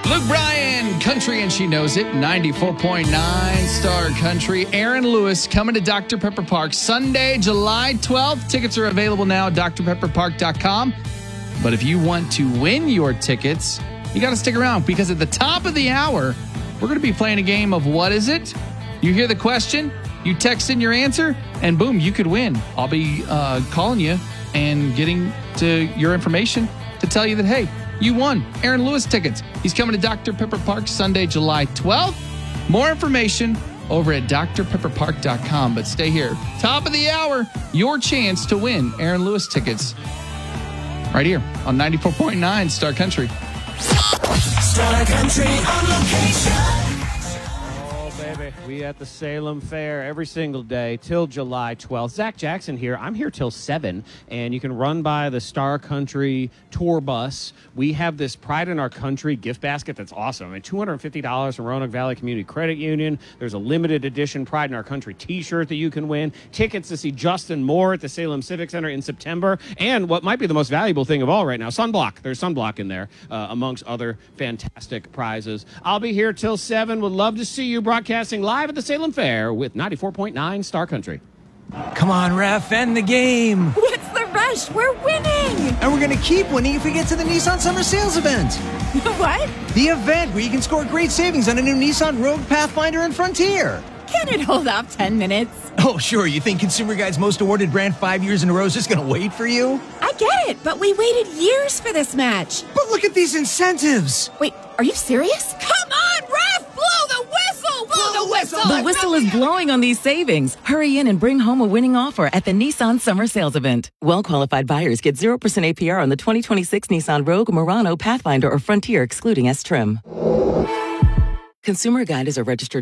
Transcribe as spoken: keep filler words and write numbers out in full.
Luke Bryan, Country and She Knows It, ninety-four point nine Star Country. Aaron Lewis coming to Doctor Pepper Park Sunday, July twelfth. Tickets are available now at d r pepper park dot com. But if you want to win your tickets, you got to stick around because at the top of the hour, we're going to be playing a game of What Is It? You hear the question, you text in your answer, and boom, you could win. I'll be uh, calling you and getting to your information to tell you that, hey, you won Aaron Lewis tickets. He's coming to Doctor Pepper Park Sunday, July twelfth. More information over at d r pepper park dot com. But stay here. Top of the hour, your chance to win Aaron Lewis tickets. Right here on ninety-four point nine Star Country. Star Country on location. We at the Salem Fair every single day till July twelfth. Zach Jackson here. I'm here till seven, and you can run by the Star Country tour bus. We have this Pride in Our Country gift basket that's awesome. I mean, two hundred fifty dollars from Roanoke Valley Community Credit Union. There's a limited edition Pride in Our Country t-shirt that you can win. Tickets to see Justin Moore at the Salem Civic Center in September. And what might be the most valuable thing of all right now, sunblock. There's sunblock in there, uh, amongst other fantastic prizes. I'll be here till seven. Would love to see you broadcasting live at the Salem Fair with ninety-four point nine Star Country. Come on, ref, end the game. What's the rush? We're winning. And we're going to keep winning if we get to the Nissan Summer Sales event. What? The event where you can score great savings on a new Nissan Rogue, Pathfinder, and Frontier. Can it hold off ten minutes? Oh, sure. You think Consumer Guide's most awarded brand five years in a row is just going to wait for you? I get it, but we waited years for this match. But look at these incentives. Wait, are you serious? Come on, ref! Blow the whistle! Blow the whistle! The whistle is blowing on these savings. Hurry in and bring home a winning offer at the Nissan Summer Sales Event. Well-qualified buyers get zero percent A P R on the twenty twenty-six Nissan Rogue, Murano, Pathfinder, or Frontier, excluding S-Trim. Consumer Guide is a registered